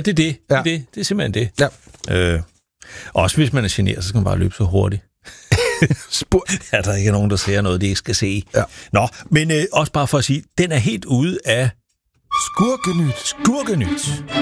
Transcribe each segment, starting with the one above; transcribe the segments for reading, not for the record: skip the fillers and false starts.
det er det. Ja. Det er simpelthen det. Ja. Også hvis man er generet, så skal man bare løbe så hurtigt. Ja, der ikke er nogen, der ser noget, de ikke skal se. Ja. Nå, men også bare for at sige, den er helt ude af Skurkenyt. Skurkenyt.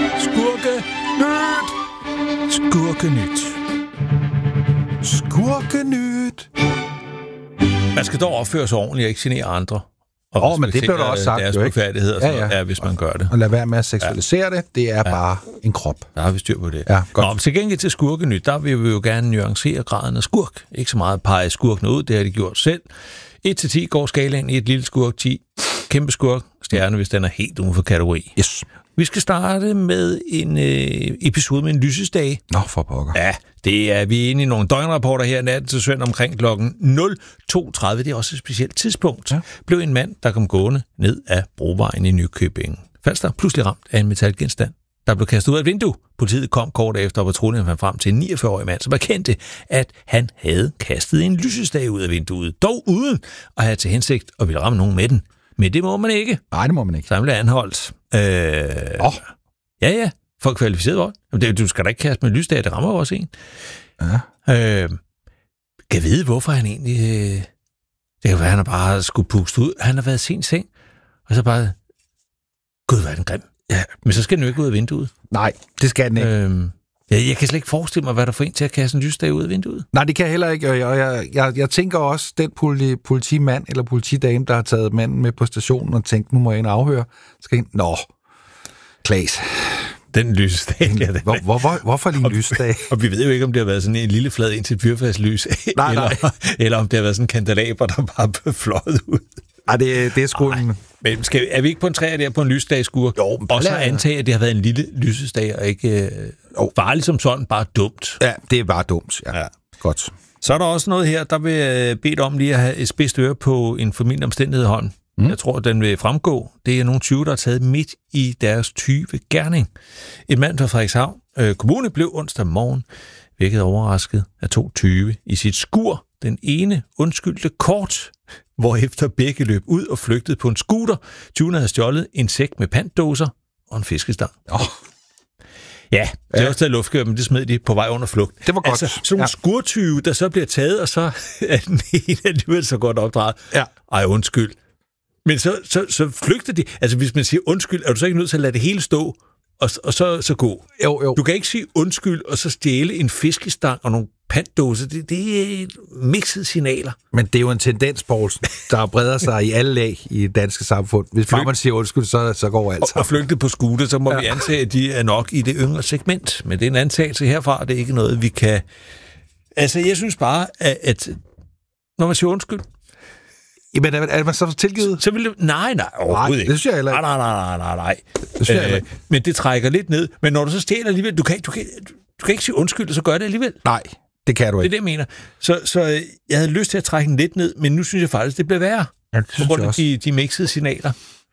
Skurkenyt. Man skal dog opføre sig ordentligt og ikke genere andre. Men det blev der også sagt, deres jo ikke? befærdigheder, hvis man gør det. Og lad være med at seksualisere det. Det er bare en krop. Der har vi styr på det. Ja, godt. Nå, men til gengæld til Skurkenyt, der vil vi jo gerne nuancere graden af skurk. Ikke så meget pege skurkene ud, det har de gjort selv. 1-10 går skalaen i et lille skurk, 10 kæmpe skurk, stjerne, hvis den er helt uden for kategori. Yes. Vi skal starte med en episode med en lysesdag. Nå, for pokker. Ja, vi er inde i nogle døgnrapporter her natten til søndag omkring klokken 02:30. Det er også et specielt tidspunkt. Ja. Blev en mand, der kom gående ned ad Brovejen i Nykøbing Falster, pludselig ramt af en metalgenstand, der blev kastet ud af et vindue. Politiet kom kort efter, og patruljen fandt frem til en 49-årig mand, som erkendte, at han havde kastet en lysestage ud af vinduet, dog uden at have til hensigt at ville ramme nogen med den. Men det må man ikke. Nej, det må man ikke. Så han blev anholdt. Ja, for kvalificeret vold. Du skal da ikke kaste med lysdag, det rammer også en. Ja. Kan vide, hvorfor han egentlig... det kan være, han har bare skulle puste ud. Han har været sent seng, og så bare... Gud, hvor er den grim. Ja, men så skal den jo ikke ud af vinduet. Nej, det skal den ikke. Jeg kan slet ikke forestille mig, hvad der får en til at kaste en lysdag ud af vinduet. Nej, det kan jeg heller ikke. Og jeg tænker også, den politimand eller politidame, der har taget manden med på stationen og tænkt, nu må jeg ind og afhøre, skal ind... Nå, Klaas. Den lysdag. Hvorfor lige en lysdag? Og vi ved jo ikke, om det har været sådan en lille flad ind til et fyrfærdslys, eller om det har været sådan en kandelaber, der bare blev fløjet ud. Ej, det er sgu en... Men er vi ikke på en træer der på en lysdagskur? Jo, og så antage, at det har været en lille lysesdag, og ikke farligt som sådan, bare dumt. Ja, det er bare dumt. Ja. Godt. Så er der også noget her, der vil bede om lige at have et spidst øre på en formidlende omstændighed i hånden. Jeg tror, den vil fremgå. Det er nogle 20, der er taget midt i deres 20 gerning. En mand fra Frederikshavn Kommune blev onsdag morgen vækket overrasket af 2 tyve i sit skur. Den ene undskyldte kort, hvorefter begge løb ud og flygtede på en scooter. Tyvene havde stjålet en sæk med pantdåser og en fiskestang. Ja, det er også taget luftgør, men det smed de på vej under flugt. Det var godt. Altså, sådan nogle skurtyve, der så bliver taget, og så er den ene alligevel så godt opdraget. Ja. Ej, undskyld. Men så flygter de. Altså, hvis man siger undskyld, er du så ikke nødt til at lade det hele stå, og så gå? Jo. Du kan ikke sige undskyld, og så stjæle en fiskestang og nogle pantdåser. Det er mixede signaler. Men det er jo en tendens, Poulsen, der breder sig i alle lag i det danske samfund. Hvis bare man siger undskyld, så går alt sammen. Og flygte på scooter, så må vi antage, at de er nok i det yngre segment. Men det er en antagelse herfra, det er ikke noget, vi kan... Altså, jeg synes bare, at når man siger undskyld, jamen, er man så tilgivet? Så vil det... Nej, overhovedet ikke. Det synes jeg heller ikke. Nej. Det synes jeg men det trækker lidt ned. Men når du så stjæler alligevel... Du kan ikke sige undskyld, og så gør det alligevel. Nej, det kan du ikke. Det er det, jeg mener. Så jeg havde lyst til at trække den lidt ned, men nu synes jeg faktisk, det bliver værre. Ja, det synes på grund af de mixede signaler.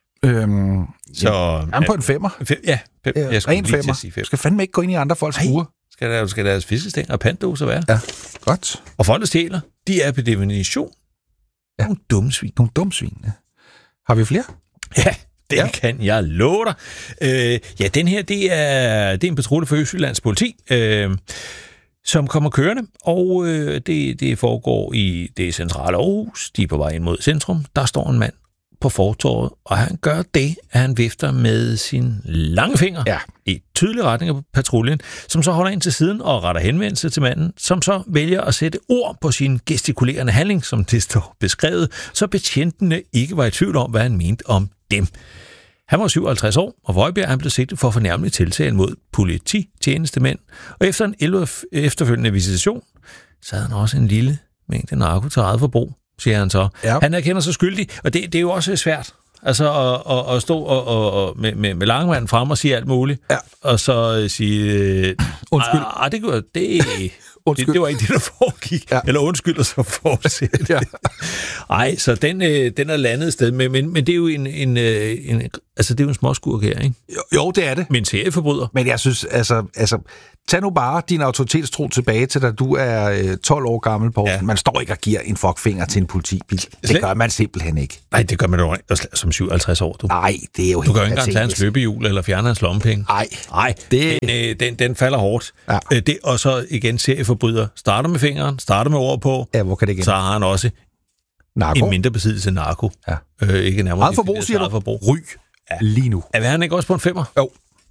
Så på en 5'er. Ja, 5. Jeg skulle en lige 5'er. til at sige 5. Du skal fandme ikke gå ind i andre folks skure. Skal deres fiskestæng og pantdåser være. Ja, godt. Og folk, der stjæler, de er på definition nogle dumme svin. Nogle dumme svin, ja. Har vi flere? Ja, det kan jeg love dig. Den her, det er en patrulje for Østjyllands politi, som kommer kørende, og det foregår i det centrale Aarhus. De er på vej ind mod centrum. Der står en mand på fortovet, og han gør det, at han vifter med sin lange finger i tydelig retning af patruljen, som så holder ind til siden og retter henvendelse til manden, som så vælger at sætte ord på sin gestikulerende handling, som det står beskrevet, så betjentene ikke var i tvivl om, hvad han mente om dem. Han var 57 år, og Vøjbjerg han blev sigtet for fornærmelig tiltale mod polititjenestemænd, og efter en efterfølgende visitation, så havde han også en lille mængde narko til eget forbrug, siger han så. Ja. Han erkender sig skyldig, og det er jo også svært. Altså at stå med langmanden frem og sige alt muligt, og så sige... Undskyld. Det Undskyld. Det var ikke det, der foregik. Ja. Eller undskyld, og så fortsætte. Ja. Ej, så den er landet et sted. Men det er jo altså det er jo en småskurk her, ikke? Jo, det er det. Men serieforbryder. Men jeg synes, altså tag nu bare din autoritetstro tilbage til, da du er 12 år gammel, Poul. Ja. Man står ikke og giver en fuckfinger til en politibil. Det gør man simpelthen ikke. Nej, det gør man jo som 57 år, du. Nej, det er jo helt... Du kan jo ikke engang tage hans løbehjul eller fjerne hans lommepenge. Nej. Den falder hårdt. Ja. Og så igen serieforbryder. Starter med fingeren, starter med ord på. Ja, hvor kan det igen? Så har han også en mindre besiddelse af narko. Ja. Ikke nærmere. Eget forbrug, siger du? Ryg. Ja. Lige nu. Er han ikke også på en 5'er? Jo.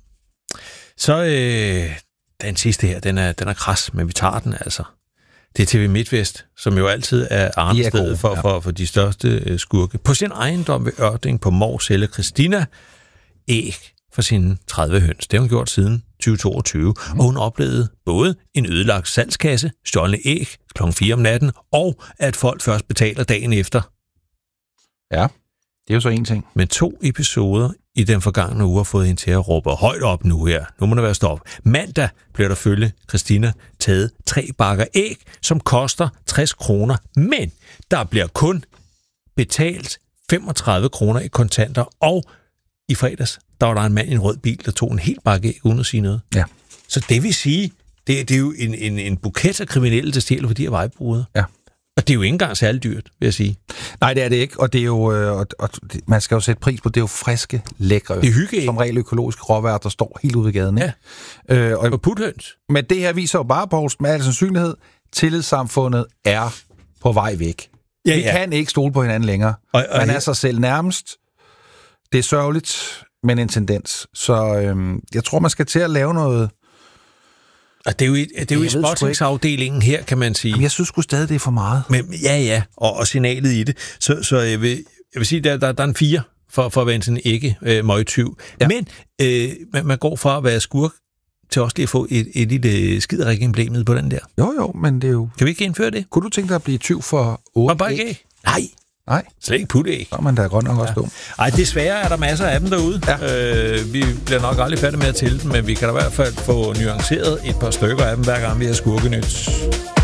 Så den sidste her, den er kras, men vi tager den altså. Det er TV MidtVest, som jo altid er arnestedet for de største skurke. På sin ejendom ved Ørding på Mors sælger Christina æg for sine 30 høns. Det har hun gjort siden 2022, og hun oplevede både en ødelagt salgskasse, stjålne æg kl. 4 om natten, og at folk først betaler dagen efter. Ja, det er jo så en ting. Men 2 episoder i den forgangne uge har fået hende til at råbe højt op nu her. Nu må der være stop. Mandag blev der følge Christina taget 3 bakker æg, som koster 60 kroner, men der bliver kun betalt 35 kroner i kontanter, og i fredags, der var der en mand i en rød bil, der tog en hel bakke æg uden at sige noget. Ja. Så det vil sige, det er jo en buket af kriminelle, der stjæler for de her vejbrudere. Ja. Og det er jo ikke engang særlig dyrt, vil jeg sige. Nej, det er det ikke, og det er jo, man skal jo sætte pris på, det er jo friske, lækre, det er hyggeæg. Som regel økologiske råvarer, der står helt ude ved gaden. Ja, og puthøns. Men det her viser jo bare, Poul, med al sandsynlighed, tillidssamfundet er på vej væk. Ja, vi kan ikke stole på hinanden længere. Man er sig selv nærmest. Det er sørgeligt, men en tendens. Så jeg tror, man skal til at lave noget... Og det er jo i spottingsafdelingen her, kan man sige. Jamen, jeg synes sgu stadig, det er for meget. Men, ja, og signalet i det. Så jeg vil sige, der er en 4 for at være sådan ikke møgtyv. Ja. Men man går fra at være skurk til også lige at få et lille skiderik-emblemet på den der. Jo, men det er jo... Kan vi ikke indføre det? Kunne du tænke dig at blive tyv for 8 æg? Nej. Slet ikke putæg. Så er man da godt nok også dum. Ej, desværre er der masser af dem derude. Ja. Vi bliver nok aldrig færdige med at tælle dem, men vi kan da i hvert fald få nuanceret et par stykker af dem, hver gang vi har skurkenyt.